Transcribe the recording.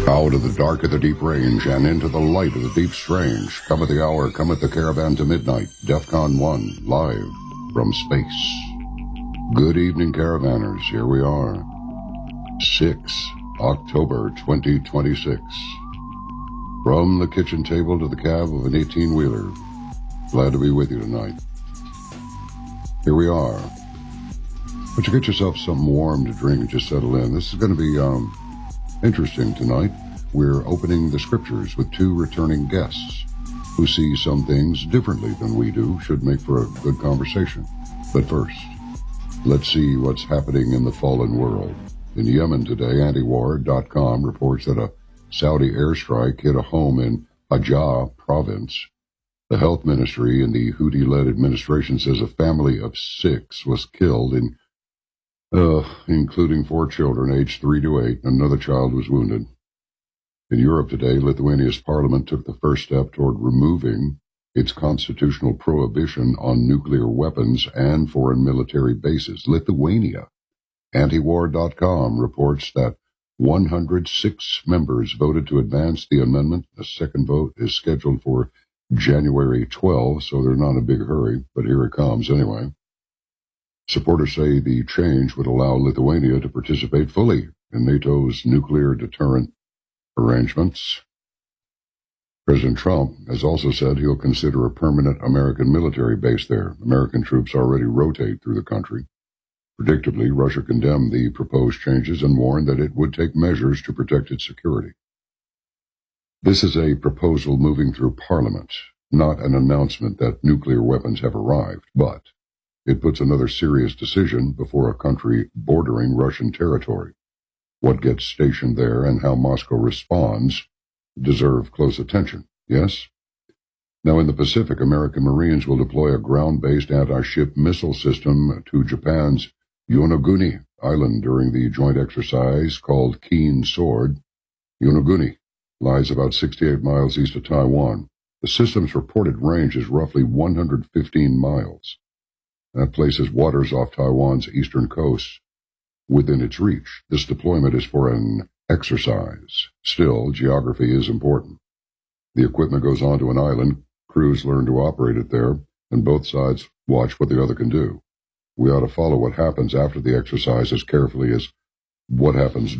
Out of the dark of the deep range and into the light of the deep strange, cometh the hour, cometh the caravan to midnight, DEFCON 1, live from space. Good evening, caravanners. Here we are. 6 October 2026. From the kitchen table to the cab of an 18-wheeler. Glad to be with you tonight. Here we are. But you get yourself something warm to drink and just settle in. This is going to be interesting tonight. We're opening the scriptures with two returning guests who see some things differently than we do. Should make for a good conversation. But first, let's see what's happening in the fallen world. In Yemen today, antiwar.com reports that a Saudi airstrike hit a home in Hajjah province. The health ministry in the Houthi-led administration says a family of 6 was killed, including 4 children aged 3 to 8. Another child was wounded. In Europe today, Lithuania's parliament took the first step toward removing its constitutional prohibition on nuclear weapons and foreign military bases. Lithuania. Antiwar.com reports that 106 members voted to advance the amendment. A second vote is scheduled for January 12, so they're not in a big hurry, but here it comes anyway. Supporters say the change would allow Lithuania to participate fully in NATO's nuclear deterrent arrangements. President Trump has also said he'll consider a permanent American military base there. American troops already rotate through the country. Predictably, Russia condemned the proposed changes and warned that it would take measures to protect its security. This is a proposal moving through Parliament, not an announcement that nuclear weapons have arrived, but it puts another serious decision before a country bordering Russian territory. What gets stationed there and how Moscow responds deserve close attention, yes? Now, in the Pacific, American Marines will deploy a ground-based anti-ship missile system to Japan's Yonaguni Island during the joint exercise called Keen Sword. Yonaguni lies about 68 miles east of Taiwan. The system's reported range is roughly 115 miles. That places waters off Taiwan's eastern coast within its reach. This deployment is for an exercise. Still, geography is important. The equipment goes onto an island, crews learn to operate it there, and both sides watch what the other can do. We ought to follow what happens after the exercise as carefully as what happens